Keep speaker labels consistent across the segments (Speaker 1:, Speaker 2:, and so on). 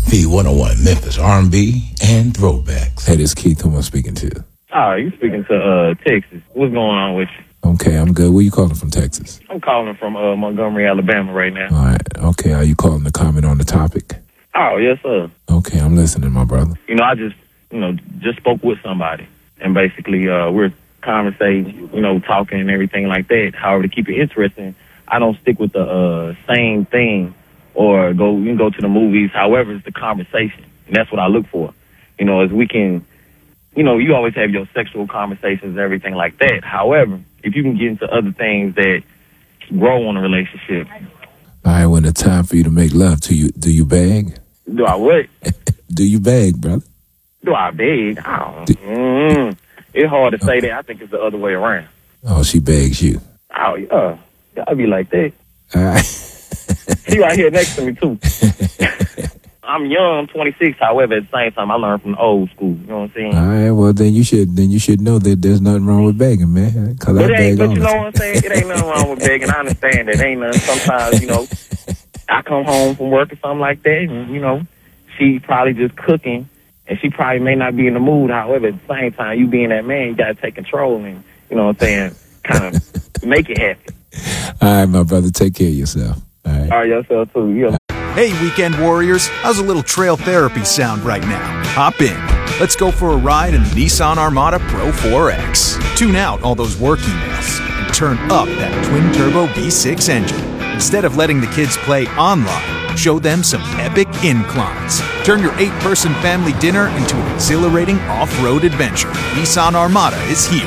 Speaker 1: B101 Memphis R&B and throwbacks.
Speaker 2: Hey, this is Keith. Who am I speaking to?
Speaker 3: Oh, you speaking to Texas. What's going on with you?
Speaker 2: Okay, I'm good. Where you calling from, Texas?
Speaker 3: I'm calling from Montgomery, Alabama right now.
Speaker 2: All right. Okay, are you calling to comment on the topic?
Speaker 3: Oh, yes, sir.
Speaker 2: Okay, I'm listening, my brother.
Speaker 3: I just spoke with somebody, and basically we're conversating, talking and everything like that. However, to keep it interesting, I don't stick with the same thing or go to the movies. However, it's the conversation, and that's what I look for. As we can, you always have your sexual conversations and everything like that. However, if you can get into other things that grow on a relationship.
Speaker 2: All right, when it's time for you to make love to you, do you beg?
Speaker 3: Do I what?
Speaker 2: Do you beg, brother?
Speaker 3: Do I beg? It's hard to say that. I think it's the other way around.
Speaker 2: Oh, she begs you.
Speaker 3: Oh, yeah. I'll be like that.
Speaker 2: All right.
Speaker 3: She right here next to me, too. I'm young, I'm 26. However, at the same time, I learned from the old school. You know what I'm saying?
Speaker 2: All right, well, then you should know that there's nothing wrong with begging, man.
Speaker 3: But you know what I'm saying? It ain't nothing wrong with begging. I understand that. Ain't nothing. Sometimes, I come home from work or something like that, and, she probably just cooking, and she probably may not be in the mood. However, at the same time, you being that man, you got to take control and, kind of make it happen.
Speaker 2: All right, my brother, take care of yourself. All right,
Speaker 3: yourself too. Yeah.
Speaker 4: Hey, weekend warriors, how's a little trail therapy sound right now? Hop in. Let's go for a ride in the Nissan Armada Pro 4X. Tune out all those work emails and turn up that twin-turbo V6 engine. Instead of letting the kids play online, show them some epic inclines. Turn your 8-person family dinner into an exhilarating off-road adventure. Nissan Armada is here.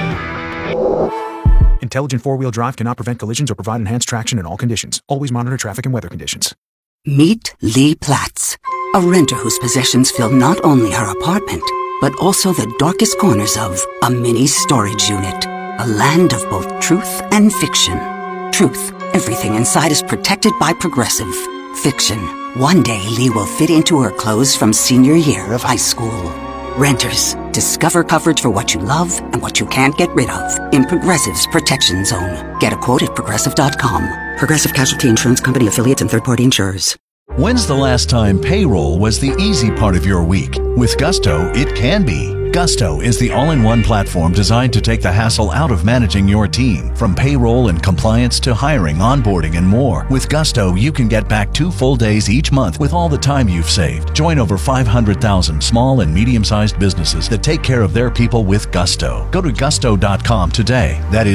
Speaker 4: Intelligent four-wheel drive cannot prevent collisions or provide enhanced traction in all conditions. Always monitor traffic and weather conditions.
Speaker 5: Meet Lee Platts, a renter whose possessions fill not only her apartment, but also the darkest corners of a mini storage unit. A land of both truth and fiction. Truth, everything inside is protected by Progressive. Fiction, one day Lee will fit into her clothes from senior year of high school. Renters, discover coverage for what you love and what you can't get rid of in Progressive's Protection Zone. Get a quote at Progressive.com. Progressive Casualty Insurance Company, affiliates, and third-party insurers.
Speaker 6: When's the last time payroll was the easy part of your week? With Gusto, it can be. Gusto is the all-in-one platform designed to take the hassle out of managing your team. From payroll and compliance to hiring, onboarding, and more. With Gusto, you can get back 2 full days each month with all the time you've saved. Join over 500,000 small and medium-sized businesses that take care of their people with Gusto. Go to gusto.com today. That is